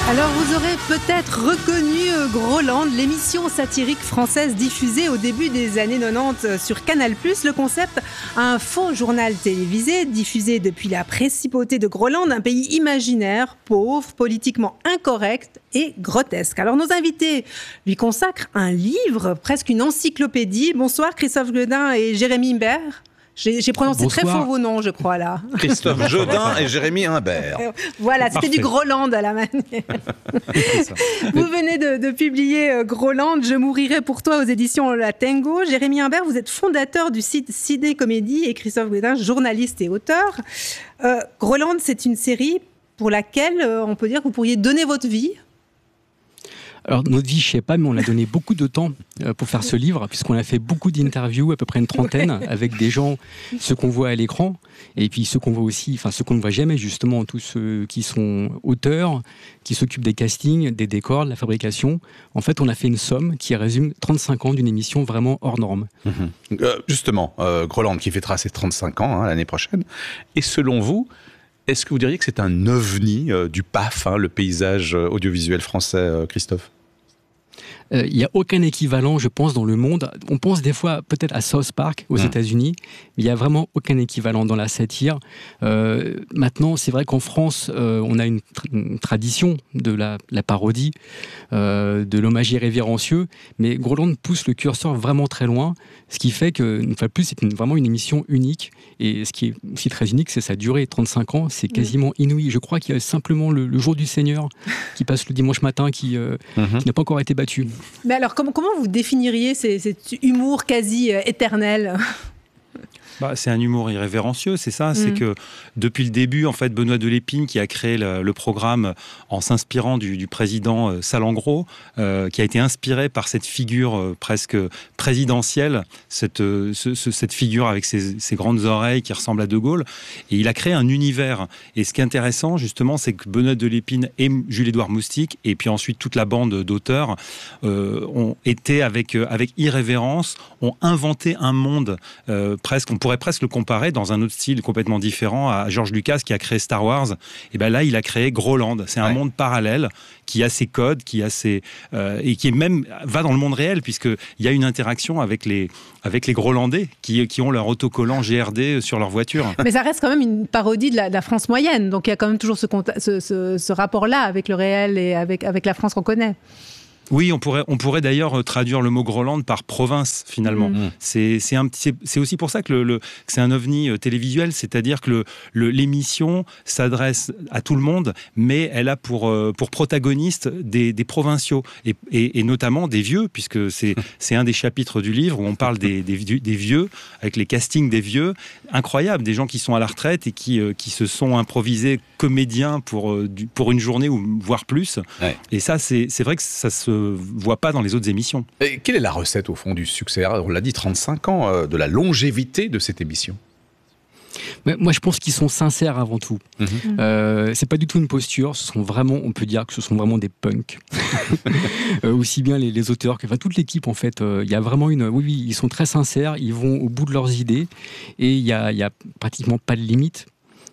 Alors vous aurez peut-être reconnu Groland, l'émission satirique française diffusée au début des années 90 sur Canal+. Le concept, un faux journal télévisé diffusé depuis la principauté de Groland, un pays imaginaire, pauvre, politiquement incorrect et grotesque. Alors nos invités lui consacrent un livre, presque une encyclopédie. Bonsoir Christophe Godin et Jérémy Imbert. J'ai prononcé Bonsoir. très faux vos noms, je crois, là. Christophe Jodin et Jérémy Imbert. Voilà, c'était du Groland à la manière. Vous venez de publier Groland, Je mourirai pour toi aux éditions La Tango. Jérémy Imbert, vous êtes fondateur du site Ciné Comédie et Christophe Godin, journaliste et auteur. Groland, c'est une série pour laquelle on peut dire que vous pourriez donner votre vie. Alors notre vie, je ne sais pas, mais on a donné beaucoup de temps pour faire ce livre, puisqu'on a fait beaucoup d'interviews, à peu près une trentaine, avec des gens, ceux qu'on voit à l'écran, et puis ceux qu'on voit aussi, enfin ceux qu'on ne voit jamais, justement, tous ceux qui sont auteurs, qui s'occupent des castings, des décors, de la fabrication. En fait, on a fait une somme qui résume 35 ans d'une émission vraiment hors norme. Justement, Groland qui fêtera ses 35 ans l'année prochaine. Et selon vous, est-ce que vous diriez que c'est un ovni du PAF, le paysage audiovisuel français, Christophe ? Il n'y a aucun équivalent, je pense, dans le monde. On pense des fois peut-être à South Park aux États-Unis, mais il n'y a vraiment aucun équivalent dans la satire. Maintenant, c'est vrai qu'en France, on a une tradition de la parodie, de l'hommage irrévérencieux, mais Groland pousse le curseur vraiment très loin, ce qui fait que, une fois de plus, c'est vraiment une émission unique. Et ce qui est aussi très unique, c'est sa durée, 35 ans, c'est quasiment inouï. Je crois qu'il y a simplement le jour du Seigneur qui passe le dimanche matin qui n'a pas encore été battu. Mais alors, comment vous définiriez cet humour quasi éternel ? C'est un humour irrévérencieux, c'est ça. C'est que depuis le début, en fait, Benoît Delépine, qui a créé le programme en s'inspirant du président Salengro, qui a été inspiré par cette figure presque présidentielle, cette figure avec ses grandes oreilles qui ressemble à De Gaulle, et il a créé un univers. Et ce qui est intéressant, justement, c'est que Benoît Delépine et Jules-Édouard Moustique, et puis ensuite toute la bande d'auteurs, ont été avec irrévérence, ont inventé un monde presque, on pourrait presque le comparer dans un autre style complètement différent à George Lucas qui a créé Star Wars. Et ben là, il a créé Groland. C'est un monde parallèle qui a ses codes, qui a et qui même va dans le monde réel puisqu'il y a une interaction avec les Grolandais qui ont leur autocollant GRD sur leur voiture. Mais ça reste quand même une parodie de la France moyenne. Donc il y a quand même toujours ce rapport-là avec le réel et avec la France qu'on connaît. Oui, on pourrait d'ailleurs traduire le mot Groland par province, finalement. C'est aussi pour ça que c'est un ovni télévisuel, c'est-à-dire que l'émission s'adresse à tout le monde, mais elle a pour protagonistes des provinciaux, et notamment des vieux, puisque c'est un des chapitres du livre où on parle des vieux, avec les castings des vieux, incroyables, des gens qui sont à la retraite et qui se sont improvisés comédiens pour une journée ou voire plus. Ouais. Et ça, c'est vrai que ça se voit pas dans les autres émissions. Et quelle est la recette au fond du succès ? On l'a dit, 35 ans de la longévité de cette émission. Mais moi, je pense qu'ils sont sincères avant tout. C'est pas du tout une posture. Ce sont vraiment, on peut dire que ce sont vraiment des punks. Aussi bien les auteurs que toute l'équipe en fait. Il y a vraiment oui, ils sont très sincères. Ils vont au bout de leurs idées et il y a pratiquement pas de limite.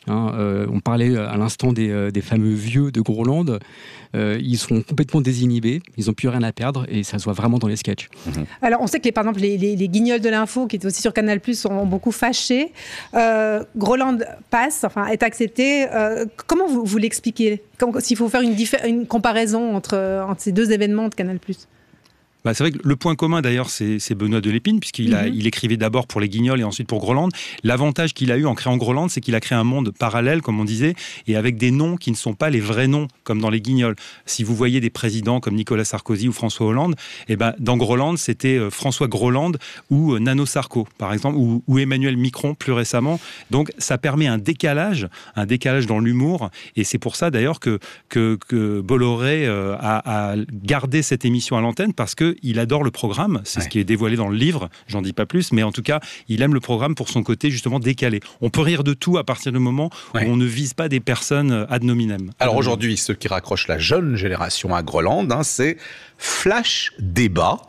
On parlait à l'instant des fameux vieux de Groland. Ils sont complètement désinhibés, ils n'ont plus rien à perdre et ça se voit vraiment dans les sketchs. Alors on sait que par exemple les guignols de l'info qui étaient aussi sur Canal+, sont beaucoup fâchés. Groland est accepté. Comment vous l'expliquez ? S'il faut faire une comparaison entre ces deux événements de Canal+. C'est vrai que le point commun d'ailleurs c'est Benoît Delépine puisqu'il écrivait d'abord pour les Guignols et ensuite pour Groland. L'avantage qu'il a eu en créant Groland, c'est qu'il a créé un monde parallèle comme on disait et avec des noms qui ne sont pas les vrais noms comme dans les Guignols. Si vous voyez des présidents comme Nicolas Sarkozy ou François Hollande, dans Groland c'était François Groland ou Nano Sarko par exemple ou Emmanuel Micron plus récemment. Donc ça permet un décalage dans l'humour et c'est pour ça d'ailleurs que Bolloré a gardé cette émission à l'antenne parce que il adore le programme, c'est ce qui est dévoilé dans le livre, j'en dis pas plus, mais en tout cas, il aime le programme pour son côté justement décalé. On peut rire de tout à partir du moment où on ne vise pas des personnes ad nominem. Alors aujourd'hui, ce qui raccroche la jeune génération à Groland, c'est Flash Débat,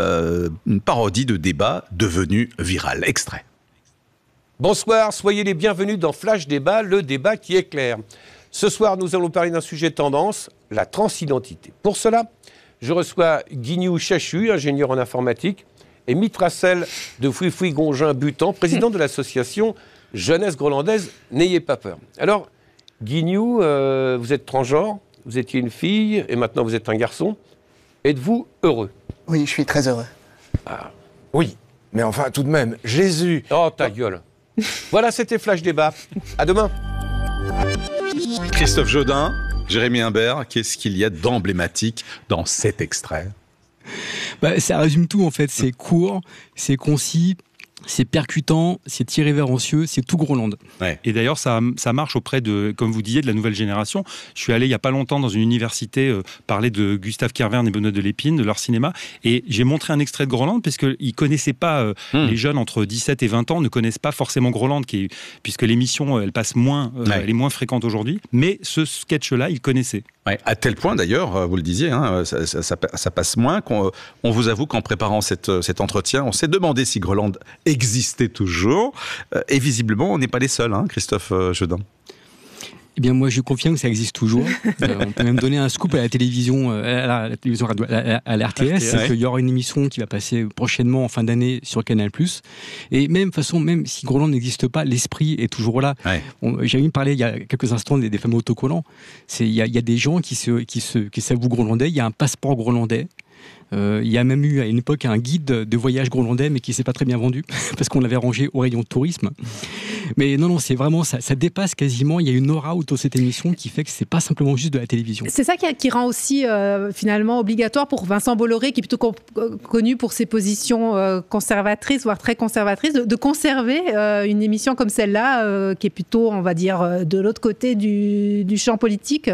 une parodie de débat devenu viral. Extrait. Bonsoir, soyez les bienvenus dans Flash Débat, le débat qui éclaire. Ce soir, nous allons parler d'un sujet tendance, la transidentité. Pour cela, je reçois Guignou Chachu, ingénieur en informatique, et Mitracel de Fouifouy-Gongin-Butan, président de l'association Jeunesse Grolandaise. N'ayez pas peur. Alors, Guignou, vous êtes transgenre, vous étiez une fille, et maintenant vous êtes un garçon. Êtes-vous heureux? Oui, je suis très heureux. Ah. Oui, mais enfin, tout de même, Jésus... Oh, ta gueule. Voilà, c'était Flash Débat. À demain. Christophe Jodin, Jérémy Imbert, qu'est-ce qu'il y a d'emblématique dans cet extrait? Ça résume tout en fait, c'est court, c'est concis, c'est percutant, c'est irrévérencieux, c'est tout Groland. Ouais. Et d'ailleurs, ça marche auprès de, comme vous disiez, de la nouvelle génération. Je suis allé il n'y a pas longtemps dans une université parler de Gustave Kervern et Benoît de Lépine, de leur cinéma, et j'ai montré un extrait de Groland, parce qu'ils ne connaissaient pas, les jeunes entre 17 et 20 ans ne connaissent pas forcément Groland, puisque l'émission, elle passe moins, elle est moins fréquente aujourd'hui, mais ce sketch-là, ils connaissaient. Ouais, à tel point d'ailleurs, vous le disiez, hein, ça passe moins qu'on vous avoue qu'en préparant cet entretien, on s'est demandé si Groland existait toujours. Et visiblement, on n'est pas les seuls, hein, Christophe Jodin. Eh bien, moi, je confirme que ça existe toujours. On peut même donner un scoop à la télévision, à la RTS, c'est qu'il y aura une émission qui va passer prochainement en fin d'année sur Canal+. Et même façon, même si Groland n'existe pas, l'esprit est toujours là. Ouais. J'ai même parlé il y a quelques instants des fameux autocollants. Il y a des gens qui s'avouent grolandais. Il y a un passeport grolandais. Il y a même eu à une époque un guide de voyage grolandais, mais qui s'est pas très bien vendu parce qu'on l'avait rangé au rayon tourisme. Mais non, c'est vraiment ça dépasse quasiment. Il y a une aura autour de cette émission qui fait que c'est pas simplement juste de la télévision. C'est ça qui rend aussi finalement obligatoire pour Vincent Bolloré, qui est plutôt connu pour ses positions conservatrices, voire très conservatrices, de conserver une émission comme celle-là, qui est plutôt, on va dire, de l'autre côté du champ politique.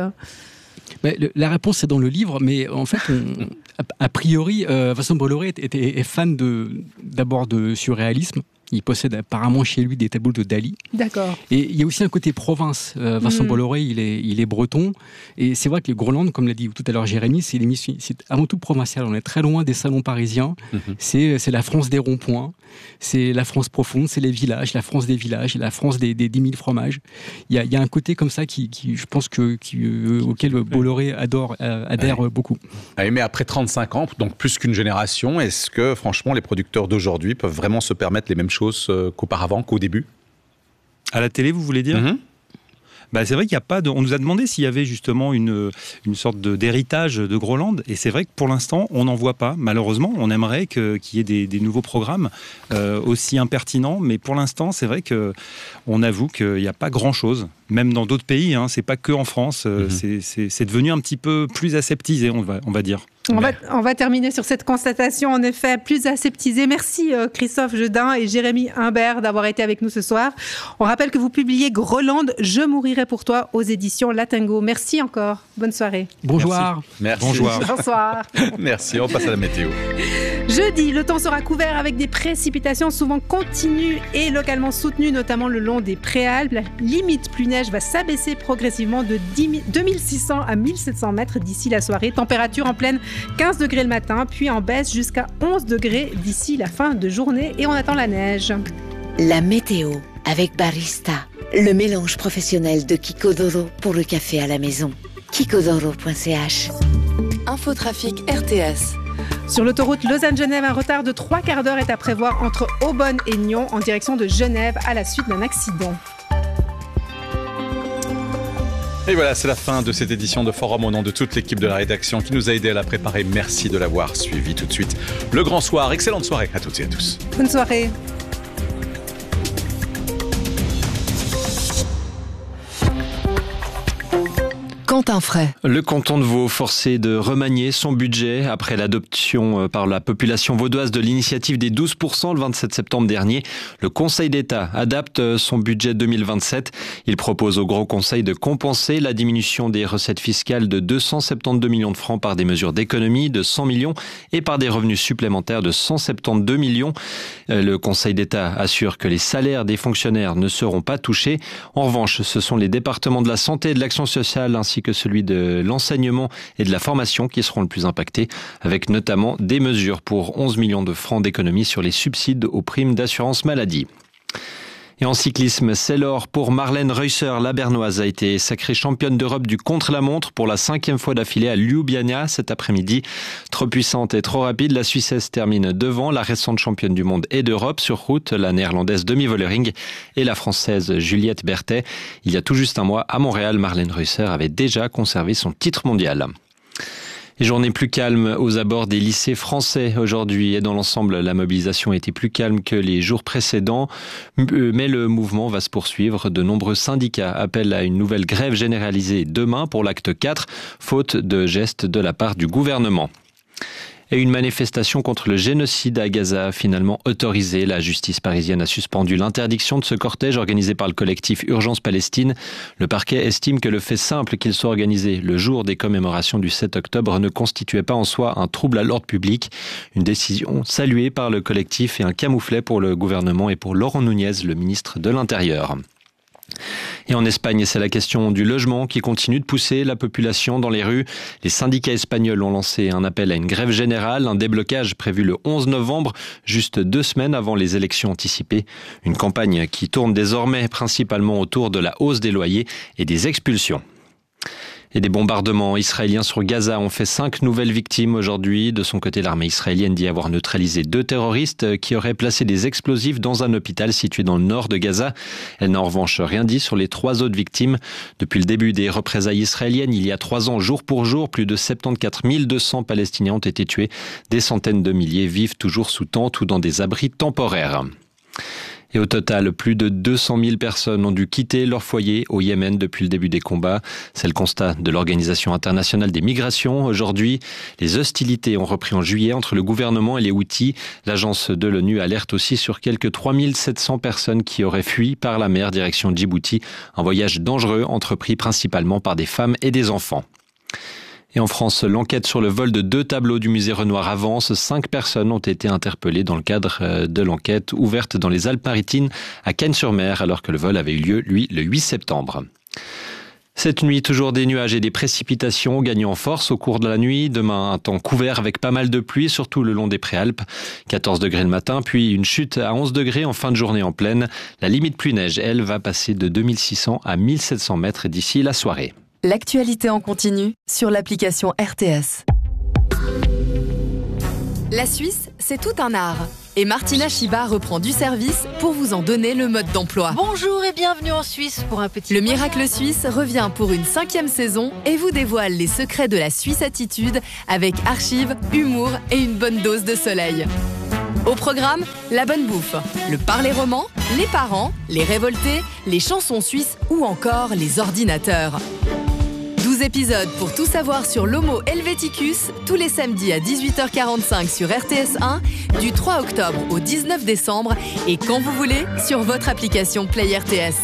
La réponse est dans le livre, mais en fait, a priori, Vincent Bolloré est fan d'abord de surréalisme. Il possède apparemment chez lui des tableaux de Dali. D'accord. Et il y a aussi un côté province. Vincent Bolloré, il est breton. Et c'est vrai que le Groland, comme l'a dit tout à l'heure Jérémy, c'est avant tout provincial. On est très loin des salons parisiens. C'est la France des ronds-points. C'est la France profonde, c'est les villages, la France des villages, la France des 10 000 fromages. Il y a un côté comme ça qui je pense auquel Bolloré adhère beaucoup. Mais après 35 ans, donc plus qu'une génération, est-ce que franchement les producteurs d'aujourd'hui peuvent vraiment se permettre les mêmes choses qu'auparavant, qu'au début? À la télé, vous voulez dire? C'est vrai qu'il n'y a pas de... On nous a demandé s'il y avait justement une sorte d'héritage de Groland, et c'est vrai que pour l'instant, on n'en voit pas. Malheureusement, on aimerait qu'il y ait des nouveaux programmes aussi impertinents, mais pour l'instant, c'est vrai qu'on avoue qu'il n'y a pas grand-chose. Même dans d'autres pays, hein, c'est pas que en France, c'est devenu un petit peu plus aseptisé, on va dire. On va terminer sur cette constatation, en effet, plus aseptisée. Merci Christophe Jodin et Jérémy Imbert d'avoir été avec nous ce soir. On rappelle que vous publiez Groland, Je mourirai pour toi aux éditions Latingo. Merci encore. Bonne soirée. Bonjour. Merci. Bonsoir. Merci, on passe à la météo. Jeudi, le temps sera couvert avec des précipitations souvent continues et localement soutenues, notamment le long des Préalpes. La limite pluie-neige va s'abaisser progressivement de 2600 à 1700 mètres d'ici la soirée. Température en pleine 15 degrés le matin, puis en baisse jusqu'à 11 degrés d'ici la fin de journée et on attend la neige. La météo avec Barista, le mélange professionnel de Kikodoro pour le café à la maison. kikodoro.ch. Infotrafic RTS. Sur l'autoroute Lausanne-Genève, un retard de 3 quarts d'heure est à prévoir entre Aubonne et Nyon en direction de Genève à la suite d'un accident. Et voilà, c'est la fin de cette édition de Forum au nom de toute l'équipe de la rédaction qui nous a aidé à la préparer. Merci de l'avoir suivi. Tout de suite, le grand soir. Excellente soirée à toutes et à tous. Bonne soirée. Quentin Fray. Le canton de Vaud forcé de remanier son budget après l'adoption par la population vaudoise de l'initiative des 12% le 27 septembre dernier. Le Conseil d'État adapte son budget 2027. Il propose au Gros Conseil de compenser la diminution des recettes fiscales de 272 millions de francs par des mesures d'économie de 100 millions et par des revenus supplémentaires de 172 millions. Le Conseil d'État assure que les salaires des fonctionnaires ne seront pas touchés. En revanche, ce sont les départements de la santé et de l'action sociale ainsi que celui de l'enseignement et de la formation qui seront le plus impactés, avec notamment des mesures pour 11 millions de francs d'économie sur les subsides aux primes d'assurance maladie. Et en cyclisme, c'est l'or pour Marlène Reusser. La Bernoise a été sacrée championne d'Europe du contre-la-montre pour la 5e fois d'affilée à Ljubljana cet après-midi. Trop puissante et trop rapide, la Suissesse termine devant la récente championne du monde et d'Europe sur route, la néerlandaise Demi Vollering et la française Juliette Berthet. Il y a tout juste un mois, à Montréal, Marlène Reusser avait déjà conservé son titre mondial. Et journée plus calme aux abords des lycées français aujourd'hui. Et dans l'ensemble, la mobilisation a été plus calme que les jours précédents. Mais le mouvement va se poursuivre. De nombreux syndicats appellent à une nouvelle grève généralisée demain pour l'acte 4, faute de gestes de la part du gouvernement. Et une manifestation contre le génocide à Gaza a finalement autorisé. La justice parisienne a suspendu l'interdiction de ce cortège organisé par le collectif Urgence Palestine. Le parquet estime que le fait simple qu'il soit organisé le jour des commémorations du 7 octobre ne constituait pas en soi un trouble à l'ordre public. Une décision saluée par le collectif et un camouflet pour le gouvernement et pour Laurent Nunez, le ministre de l'Intérieur. Et en Espagne, c'est la question du logement qui continue de pousser la population dans les rues. Les syndicats espagnols ont lancé un appel à une grève générale, un déblocage prévu le 11 novembre, juste 2 semaines avant les élections anticipées. Une campagne qui tourne désormais principalement autour de la hausse des loyers et des expulsions. Et des bombardements israéliens sur Gaza ont fait 5 nouvelles victimes aujourd'hui. De son côté, l'armée israélienne dit avoir neutralisé 2 terroristes qui auraient placé des explosifs dans un hôpital situé dans le nord de Gaza. Elle n'a en revanche rien dit sur les 3 autres victimes. Depuis le début des représailles israéliennes, il y a 3 ans, jour pour jour, plus de 74 200 Palestiniens ont été tués. Des centaines de milliers vivent toujours sous tente ou dans des abris temporaires. Et au total, plus de 200 000 personnes ont dû quitter leur foyer au Yémen depuis le début des combats. C'est le constat de l'Organisation internationale des migrations. Aujourd'hui, les hostilités ont repris en juillet entre le gouvernement et les Houthis. L'agence de l'ONU alerte aussi sur quelques 3 700 personnes qui auraient fui par la mer direction Djibouti. Un voyage dangereux entrepris principalement par des femmes et des enfants. Et en France, l'enquête sur le vol de 2 tableaux du musée Renoir avance. 5 personnes ont été interpellées dans le cadre de l'enquête ouverte dans les Alpes-Maritimes à Cagnes-sur-Mer, alors que le vol avait eu lieu, lui, le 8 septembre. Cette nuit, toujours des nuages et des précipitations gagnant en force au cours de la nuit. Demain, un temps couvert avec pas mal de pluie, surtout le long des Préalpes. 14 degrés le matin, puis une chute à 11 degrés en fin de journée en plaine. La limite pluie-neige, elle, va passer de 2600 à 1700 mètres d'ici la soirée. L'actualité en continu sur l'application RTS. La Suisse, c'est tout un art. Et Martina Chiba reprend du service pour vous en donner le mode d'emploi. Bonjour et bienvenue en Suisse pour un petit... Le Miracle Suisse revient pour une 5e saison et vous dévoile les secrets de la Suisse attitude avec archives, humour et une bonne dose de soleil. Au programme, la bonne bouffe, le parler roman, les parents, les révoltés, les chansons suisses ou encore les ordinateurs. 12 épisodes pour tout savoir sur l'Homo Helveticus, tous les samedis à 18h45 sur RTS1, du 3 octobre au 19 décembre et quand vous voulez sur votre application Play RTS.